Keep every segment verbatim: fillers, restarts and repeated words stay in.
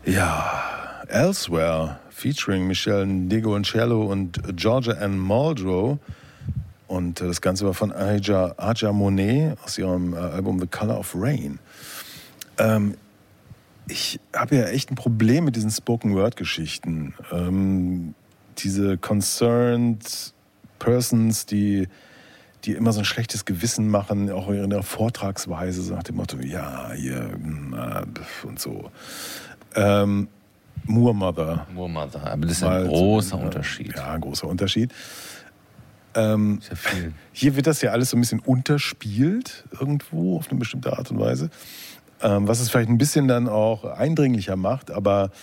Ja, Elsewhere, featuring Michelle Ndegeocello und Georgia Ann Muldrow. Und das Ganze war von Aja, Aja Monet aus ihrem Album The Color of Rain. Ähm, ich habe ja echt ein Problem mit diesen Spoken-Word-Geschichten. Ähm, diese concerned persons, die, die immer so ein schlechtes Gewissen machen, auch in ihrer Vortragsweise, so nach dem Motto, ja, hier, und so. Ähm, Moor Mother. Moor Mother, aber das ist ein großer so, Unterschied. Ja, ein großer Unterschied. Ähm, ja viel. Hier wird das ja alles so ein bisschen unterspielt, irgendwo, auf eine bestimmte Art und Weise. Ähm, was es vielleicht ein bisschen dann auch eindringlicher macht, aber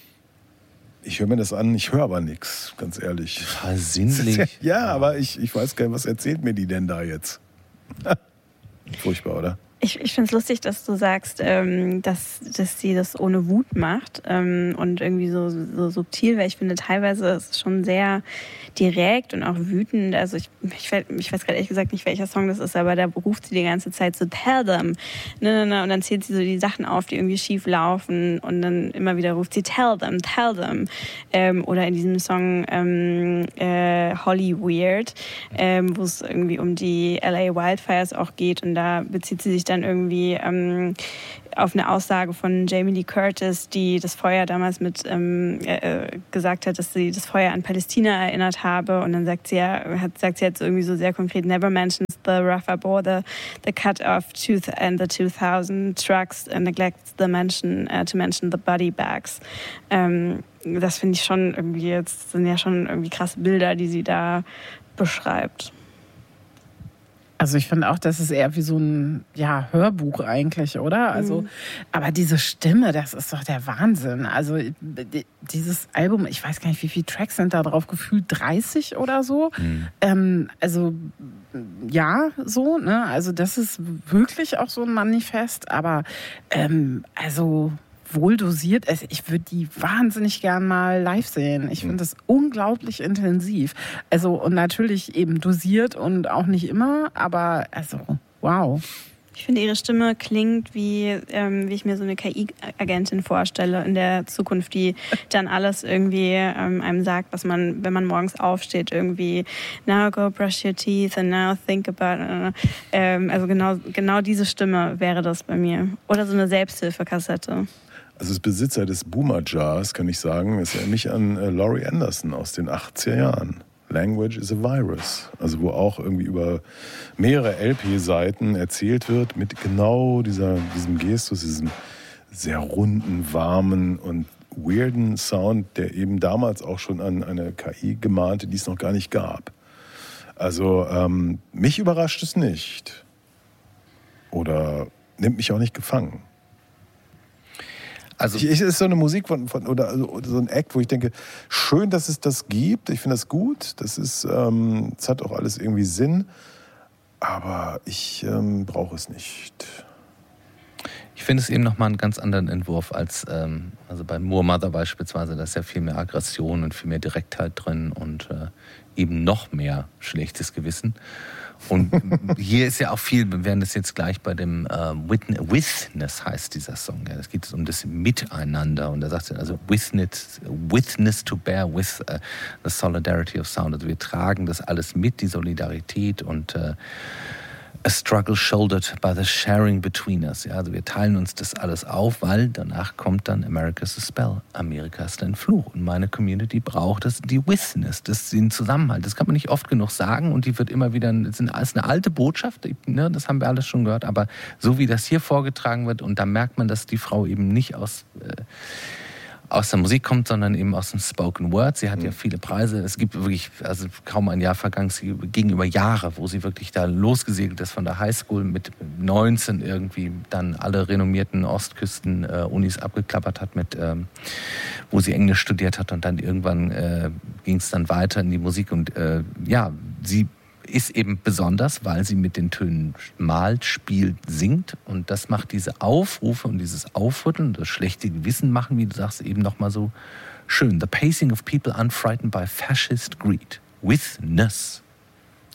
ich höre mir das an, ich höre aber nichts, ganz ehrlich. Total sinnlich. Ja, ja, aber ich, ich weiß gar nicht, was erzählt mir die denn da jetzt? Furchtbar, oder? Ich, ich finde es lustig, dass du sagst, ähm, dass, dass sie das ohne Wut macht ähm, und irgendwie so, so subtil, weil ich finde, teilweise ist es schon sehr direkt und auch wütend. Also ich, ich, ich weiß gerade ehrlich gesagt nicht, welcher Song das ist, aber da ruft sie die ganze Zeit so, tell them. Ne, ne, ne, und dann zählt sie so die Sachen auf, die irgendwie schief laufen und dann immer wieder ruft sie, tell them, tell them. Ähm, oder in diesem Song ähm, äh, Holly Weird, ähm, wo es irgendwie um die L A Wildfires auch geht und da bezieht sie sich dann irgendwie ähm, auf eine Aussage von Jamie Lee Curtis, die das Feuer damals mit ähm, äh, gesagt hat, dass sie das Feuer an Palästina erinnert habe. Und dann sagt sie ja, hat, sagt sie jetzt irgendwie so sehr konkret, never mentions the rough up or the, the cut off tooth and the two thousand trucks and neglects the mention uh, to mention the body bags. Ähm, das finde ich schon irgendwie jetzt, sind ja schon irgendwie krasse Bilder, die sie da beschreibt. Also ich finde auch, das ist eher wie so ein ja, Hörbuch eigentlich, oder? Also, mhm. Aber diese Stimme, das ist doch der Wahnsinn. Also dieses Album, ich weiß gar nicht, wie viele Tracks sind da drauf, gefühlt dreißig oder so. Mhm. Ähm, also ja, so, ne? Also das ist wirklich auch so ein Manifest, aber ähm, also wohl dosiert. Ich würde die wahnsinnig gern mal live sehen. Ich finde das unglaublich intensiv. Also und natürlich eben dosiert und auch nicht immer, aber also wow. Ich finde, ihre Stimme klingt wie, ähm, wie ich mir so eine K I-Agentin vorstelle in der Zukunft, die dann alles irgendwie ähm, einem sagt, was man, wenn man morgens aufsteht, irgendwie now go brush your teeth and now think about uh, ähm, also genau, genau diese Stimme wäre das bei mir. Oder so eine Selbsthilfekassette. Also als Besitzer des Boomer Jars kann ich sagen, es erinnert mich an äh, Laurie Anderson aus den achtziger Jahren. Language is a Virus. Also wo auch irgendwie über mehrere L P-Seiten erzählt wird mit genau dieser, diesem Gestus, diesem sehr runden, warmen und weirden Sound, der eben damals auch schon an eine K I gemahnte, die es noch gar nicht gab. Also ähm, mich überrascht es nicht. Oder nimmt mich auch nicht gefangen. Also ich, es ist so eine Musik von, von oder so ein Act, wo ich denke, schön, dass es das gibt. Ich finde das gut. Das ist, ähm, es hat auch alles irgendwie Sinn. Aber ich ähm, brauche es nicht. Ich finde es eben nochmal einen ganz anderen Entwurf als ähm, also bei Moor Mother beispielsweise. Da ist ja viel mehr Aggression und viel mehr Direktheit drin und äh, eben noch mehr schlechtes Gewissen. Und hier ist ja auch viel, wir werden das jetzt gleich bei dem äh, Witness heißt dieser Song. Ja, es geht um das Miteinander und da sagt er also witness, witness to bear with uh, the solidarity of sound. Also wir tragen das alles mit, die Solidarität und äh, a struggle shouldered by the sharing between us. Ja, also wir teilen uns das alles auf, weil danach kommt dann America's a Spell. Amerika ist ein Fluch. Und meine Community braucht das, die Witness, das den Zusammenhalt. Das kann man nicht oft genug sagen und die wird immer wieder, das ist eine alte Botschaft, ne, das haben wir alles schon gehört, aber so wie das hier vorgetragen wird und da merkt man, dass die Frau eben nicht aus äh, aus der Musik kommt, sondern eben aus dem Spoken Word. Sie hat ja viele Preise. Es gibt wirklich, also kaum ein Jahr vergangen, gegenüber Jahre, wo sie wirklich da losgesegelt ist von der Highschool mit neunzehn irgendwie dann alle renommierten Ostküsten-Unis abgeklappert hat, mit, ähm, wo sie Englisch studiert hat und dann irgendwann äh, ging es dann weiter in die Musik und äh, ja, sie ist eben besonders, weil sie mit den Tönen malt, spielt, singt und das macht diese Aufrufe und dieses Aufrütteln, das schlechte Gewissen machen, wie du sagst, eben nochmal so schön. The pacing of people unfrightened by fascist greed. Witness.